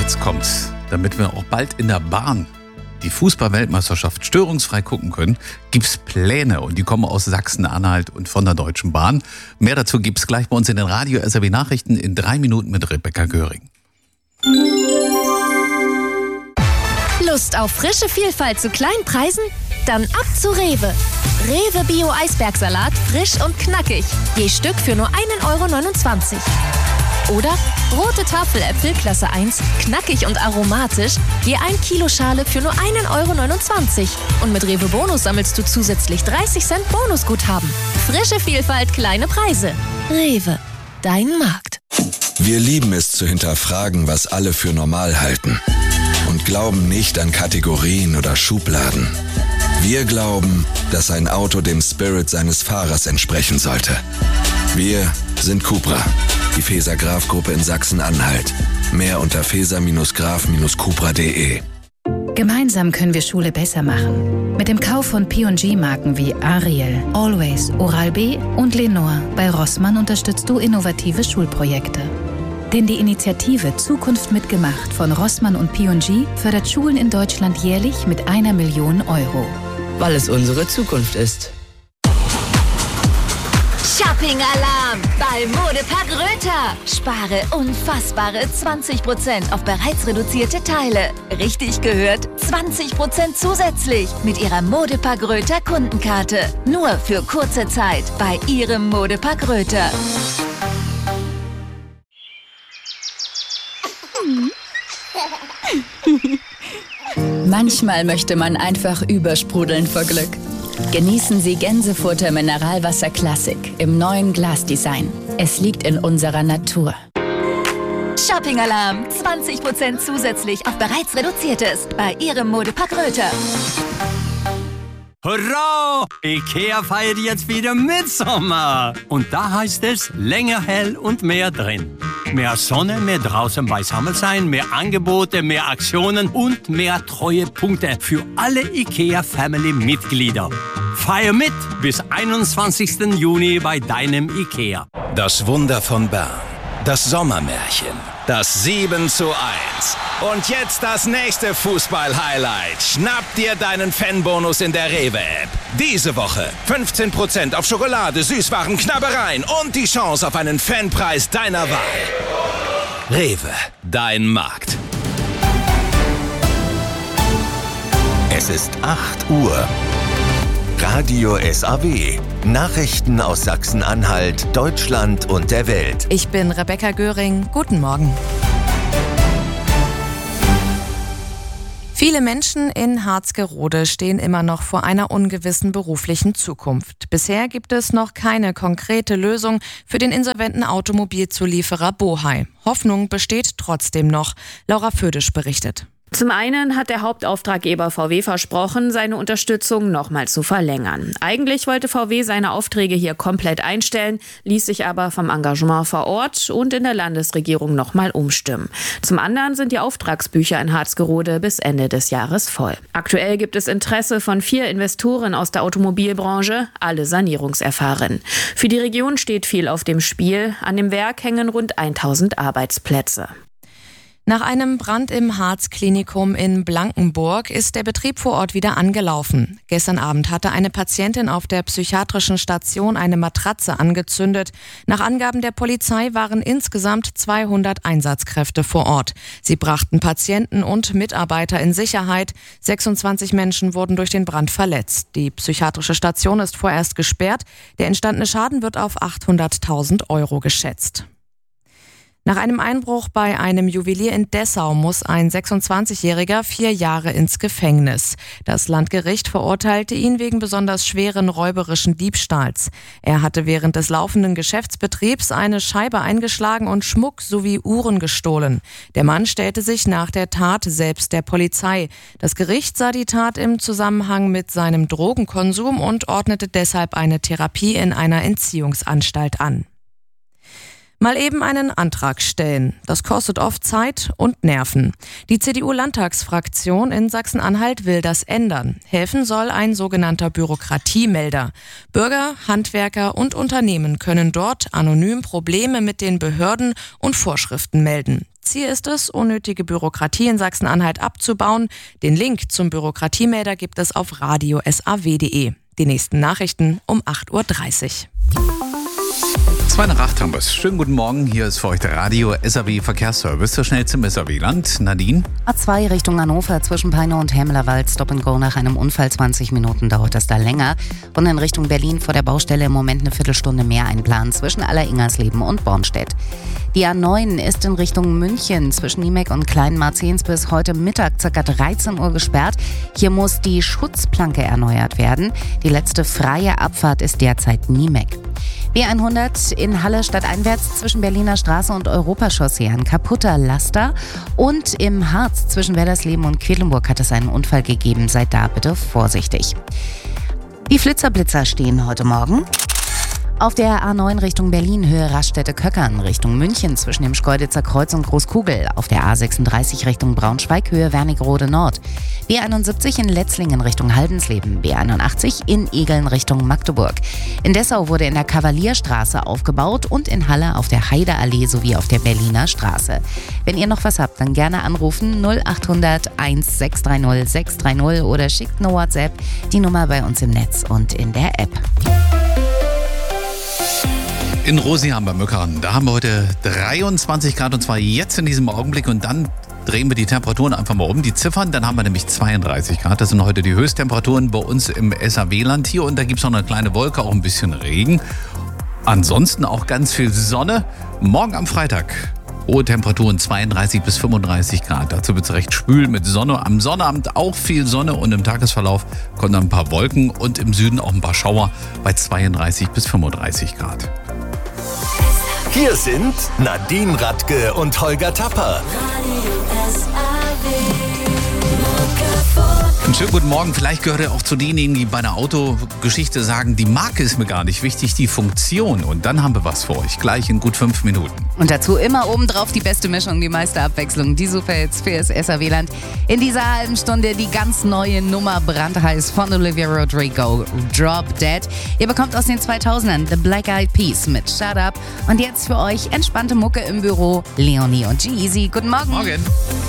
jetzt kommt's. Damit wir auch bald in der Bahn die Fußball-Weltmeisterschaft störungsfrei gucken können, gibt's Pläne und die kommen aus Sachsen-Anhalt und von der Deutschen Bahn. Mehr dazu gibt's gleich bei uns in den Radio-SRW-Nachrichten in 3 Minuten mit Rebecca Göring. Lust auf frische Vielfalt zu kleinen Preisen? Dann ab zu Rewe. Rewe Bio-Eisbergsalat, frisch und knackig. Je Stück für nur 1,29 €. Oder rote Tafeläpfel Klasse 1, knackig und aromatisch, je 1 Kilo Schale für nur 1,29 €. Und mit Rewe Bonus sammelst du zusätzlich 30 Cent Bonusguthaben. Frische Vielfalt, kleine Preise. Rewe, dein Markt. Wir lieben es zu hinterfragen, was alle für normal halten. Und glauben nicht an Kategorien oder Schubladen. Wir glauben, dass ein Auto dem Spirit seines Fahrers entsprechen sollte. Wir sind Cupra, die Feser-Graf-Gruppe in Sachsen-Anhalt. Mehr unter feser-graf-cupra.de. Gemeinsam können wir Schule besser machen. Mit dem Kauf von P&G-Marken wie Ariel, Always, Oral-B und Lenore bei Rossmann unterstützt du innovative Schulprojekte. Denn die Initiative Zukunft mitgemacht von Rossmann und P&G fördert Schulen in Deutschland jährlich mit 1 Million €. Weil es unsere Zukunft ist. Shopping-Alarm bei Modepark Röther. Spare unfassbare 20% auf bereits reduzierte Teile. Richtig gehört, 20% zusätzlich mit Ihrer Modepark Röther Kundenkarte. Nur für kurze Zeit bei Ihrem Modepark Röther. Manchmal möchte man einfach übersprudeln vor Glück. Genießen Sie Gänsefutter Mineralwasser Classic im neuen Glasdesign. Es liegt in unserer Natur. Shopping-Alarm, 20% zusätzlich auf bereits reduziertes bei Ihrem Modepark Röther. Hurra! IKEA feiert jetzt wieder Mitsommer. Und da heißt es länger hell und mehr drin. Mehr Sonne, mehr draußen beisammen sein, mehr Angebote, mehr Aktionen und mehr Treuepunkte für alle IKEA-Family-Mitglieder. Feier mit bis 21. Juni bei deinem IKEA. Das Wunder von Bern. Das Sommermärchen. Das 7:1. Und jetzt das nächste Fußball-Highlight. Schnapp dir deinen Fanbonus in der Rewe-App. Diese Woche 15% auf Schokolade, Süßwaren, Knabbereien und die Chance auf einen Fanpreis deiner Wahl. Rewe, dein Markt. Es ist 8 Uhr. Radio SAW. Nachrichten aus Sachsen-Anhalt, Deutschland und der Welt. Ich bin Rebecca Göring. Guten Morgen. Viele Menschen in Harzgerode stehen immer noch vor einer ungewissen beruflichen Zukunft. Bisher gibt es noch keine konkrete Lösung für den insolventen Automobilzulieferer Bohai. Hoffnung besteht trotzdem noch. Laura Födisch berichtet. Zum einen hat der Hauptauftraggeber VW versprochen, seine Unterstützung nochmal zu verlängern. Eigentlich wollte VW seine Aufträge hier komplett einstellen, ließ sich aber vom Engagement vor Ort und in der Landesregierung nochmal umstimmen. Zum anderen sind die Auftragsbücher in Harzgerode bis Ende des Jahres voll. Aktuell gibt es Interesse von 4 Investoren aus der Automobilbranche, alle sanierungserfahren. Für die Region steht viel auf dem Spiel. An dem Werk hängen rund 1000 Arbeitsplätze. Nach einem Brand im Harzklinikum in Blankenburg ist der Betrieb vor Ort wieder angelaufen. Gestern Abend hatte eine Patientin auf der psychiatrischen Station eine Matratze angezündet. Nach Angaben der Polizei waren insgesamt 200 Einsatzkräfte vor Ort. Sie brachten Patienten und Mitarbeiter in Sicherheit. 26 Menschen wurden durch den Brand verletzt. Die psychiatrische Station ist vorerst gesperrt. Der entstandene Schaden wird auf 800.000 € geschätzt. Nach einem Einbruch bei einem Juwelier in Dessau muss ein 26-Jähriger 4 Jahre ins Gefängnis. Das Landgericht verurteilte ihn wegen besonders schweren räuberischen Diebstahls. Er hatte während des laufenden Geschäftsbetriebs eine Scheibe eingeschlagen und Schmuck sowie Uhren gestohlen. Der Mann stellte sich nach der Tat selbst der Polizei. Das Gericht sah die Tat im Zusammenhang mit seinem Drogenkonsum und ordnete deshalb eine Therapie in einer Entziehungsanstalt an. Mal eben einen Antrag stellen. Das kostet oft Zeit und Nerven. Die CDU-Landtagsfraktion in Sachsen-Anhalt will das ändern. Helfen soll ein sogenannter Bürokratiemelder. Bürger, Handwerker und Unternehmen können dort anonym Probleme mit den Behörden und Vorschriften melden. Ziel ist es, unnötige Bürokratie in Sachsen-Anhalt abzubauen. Den Link zum Bürokratiemelder gibt es auf radio.saw.de. Die nächsten Nachrichten um 8.30 Uhr. 2 nach 8 haben wir es. Schönen guten Morgen, hier ist für euch der Radio SAW Verkehrsservice, der schnellste im SAW-Land. Nadine? A2 Richtung Hannover zwischen Peine und Helmlerwald, Stop and Go nach einem Unfall, 20 Minuten dauert das da länger. Und in Richtung Berlin vor der Baustelle im Moment eine Viertelstunde mehr einplanen zwischen Aller-Ingersleben und Bornstedt. Die A9 ist in Richtung München zwischen Niemek und Kleinmarzens bis heute Mittag ca. 13 Uhr gesperrt. Hier muss die Schutzplanke erneuert werden. Die letzte freie Abfahrt ist derzeit Niemek. B100 in Halle stadteinwärts zwischen Berliner Straße und Europachaussee ein kaputter Laster. Und im Harz zwischen Werdersleben und Quedlinburg hat es einen Unfall gegeben. Seid da bitte vorsichtig. Die Flitzer-Blitzer stehen heute Morgen. Auf der A9 Richtung Berlin, Höhe Raststätte-Köckern, Richtung München zwischen dem Schkeuditzer Kreuz und Großkugel. Auf der A36 Richtung Braunschweig, Höhe Wernigerode Nord. B71 in Letzlingen Richtung Haldensleben. B81 in Egeln Richtung Magdeburg. In Dessau wurde in der Kavalierstraße aufgebaut und in Halle auf der Heideallee sowie auf der Berliner Straße. Wenn ihr noch was habt, dann gerne anrufen 0800 1630 630 oder schickt eine WhatsApp, die Nummer bei uns im Netz und in der App. In Rosiam bei Möckern, da haben wir heute 23 Grad und zwar jetzt in diesem Augenblick und dann drehen wir die Temperaturen einfach mal um, die Ziffern, dann haben wir nämlich 32 Grad. Das sind heute die Höchsttemperaturen bei uns im SAW-Land hier und da gibt es noch eine kleine Wolke, auch ein bisschen Regen. Ansonsten auch ganz viel Sonne. Morgen am Freitag hohe Temperaturen 32 bis 35 Grad. Dazu wird es recht schwül mit Sonne. Am Sonnabend auch viel Sonne und im Tagesverlauf kommen dann ein paar Wolken und im Süden auch ein paar Schauer bei 32 bis 35 Grad. Hier sind Nadine Radke und Holger Tapper. Einen schönen guten Morgen. Vielleicht gehört ihr auch zu denjenigen, die bei einer Autogeschichte sagen, die Marke ist mir gar nicht wichtig, die Funktion. Und dann haben wir was für euch. Gleich in gut 5 Minuten. Und dazu immer obendrauf die beste Mischung, die meiste Abwechslung. Die Superhits für das SAW-Land. In dieser halben Stunde die ganz neue Nummer brandheiß von Olivia Rodrigo, Drop Dead. Ihr bekommt aus den 2000ern The Black Eyed Peas mit Shut Up. Und jetzt für euch entspannte Mucke im Büro, Leonie und G-Eazy. Guten Morgen. Morgen.